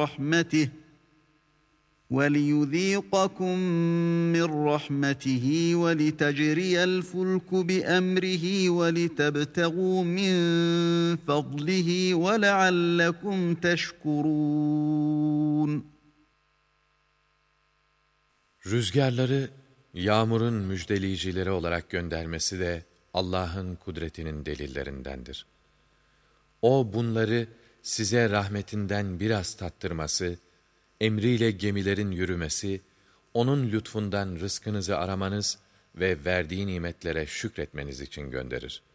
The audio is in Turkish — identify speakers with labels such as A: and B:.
A: رَحْمَتِهِ وَلِيُذِيقَكُم مِّن رَّحْمَتِهِ وَلِتَجْرِيَ الْفُلْكُ بِأَمْرِهِ وَلِتَبْتَغُوا مِن فَضْلِهِ وَلَعَلَّكُمْ تَشْكُرُونَ.
B: Rüzgarları yağmurun müjdeleyicileri olarak göndermesi de Allah'ın kudretinin delillerindendir. O bunları size rahmetinden biraz tattırması, emriyle gemilerin yürümesi, onun lütfundan rızkınızı aramanız ve verdiği nimetlere şükretmeniz için gönderir.